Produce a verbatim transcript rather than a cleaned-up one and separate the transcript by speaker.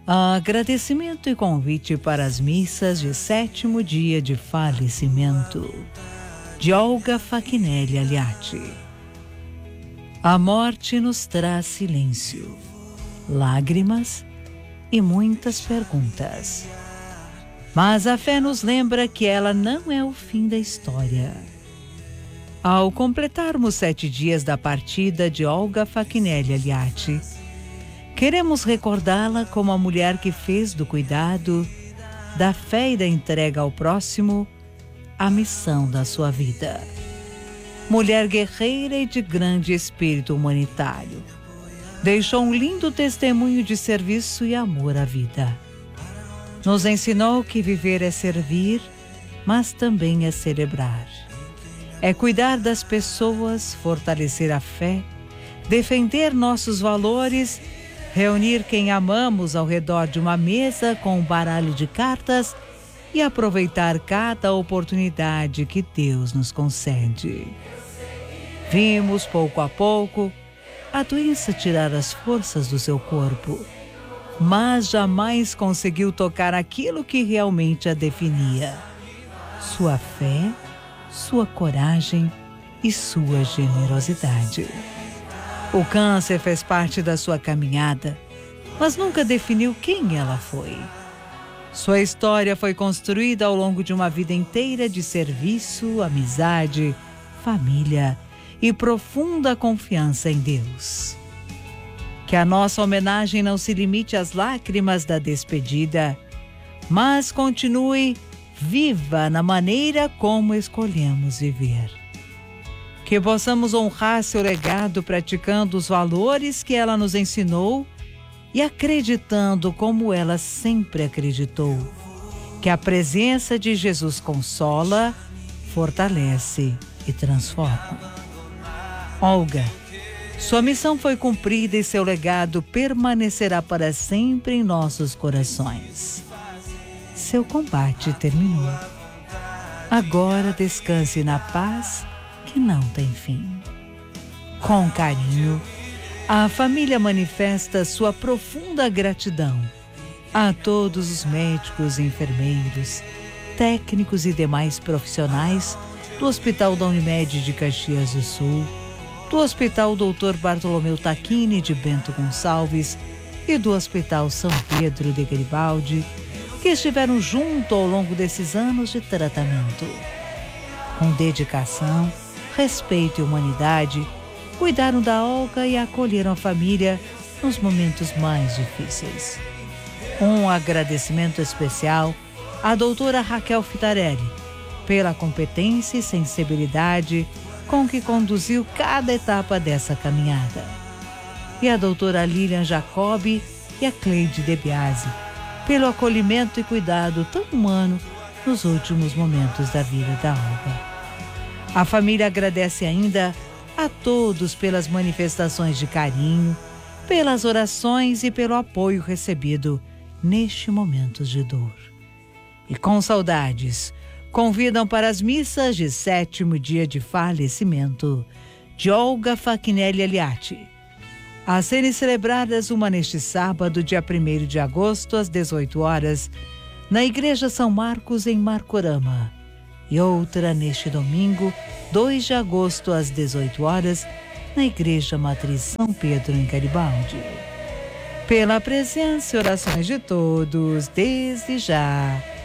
Speaker 1: Agradecimento e convite para as missas de sétimo dia de falecimento de Olga Fachinelli Aliati. A morte nos traz silêncio, lágrimas e muitas perguntas. Mas a fé nos lembra que ela não é o fim da história. Ao completarmos sete dias da partida de Olga Fachinelli Aliati, queremos recordá-la como a mulher que fez do cuidado, da fé e da entrega ao próximo a missão da sua vida. Mulher guerreira e de grande espírito humanitário, deixou um lindo testemunho de serviço e amor à vida. Nos ensinou que viver é servir, mas também é celebrar. É cuidar das pessoas, fortalecer a fé, defender nossos valores, reunir quem amamos ao redor de uma mesa com um baralho de cartas e aproveitar cada oportunidade que Deus nos concede. Vimos, pouco a pouco, a doença tirar as forças do seu corpo, mas jamais conseguiu tocar aquilo que realmente a definia: sua fé, sua coragem e sua generosidade. O câncer fez parte da sua caminhada, mas nunca definiu quem ela foi. Sua história foi construída ao longo de uma vida inteira de serviço, amizade, família e profunda confiança em Deus. Que a nossa homenagem não se limite às lágrimas da despedida, mas continue viva na maneira como escolhemos viver. Que possamos honrar seu legado praticando os valores que ela nos ensinou e acreditando como ela sempre acreditou, que a presença de Jesus consola, fortalece e transforma. Olga, sua missão foi cumprida e seu legado permanecerá para sempre em nossos corações. Seu combate terminou. Agora descanse na paz que não tem fim. Com carinho, a família manifesta sua profunda gratidão a todos os médicos e enfermeiros, técnicos e demais profissionais do Hospital da Unimed de Caxias do Sul, do Hospital doutor Bartolomeu Tacchini de Bento Gonçalves e do Hospital São Pedro de Garibaldi, que estiveram junto ao longo desses anos de tratamento. Com dedicação, respeito e humanidade, cuidaram da Olga e acolheram a família nos momentos mais difíceis. Um agradecimento especial à doutora Raquel Fitarelli pela competência e sensibilidade com que conduziu cada etapa dessa caminhada. E à doutora Lilian Jacobi e a Cleide De Biasi pelo acolhimento e cuidado tão humano nos últimos momentos da vida da Olga. A família agradece ainda a todos pelas manifestações de carinho, pelas orações e pelo apoio recebido neste momento de dor. E com saudades, convidam para as missas de sétimo dia de falecimento de Olga Fachinelli Aliati, a serem celebradas uma neste sábado, dia primeiro de agosto, às dezoito horas, na Igreja São Marcos, em Marcorama, e outra neste domingo, dois de agosto, às dezoito horas, na Igreja Matriz São Pedro, em Garibaldi. Pela presença e orações de todos, desde já,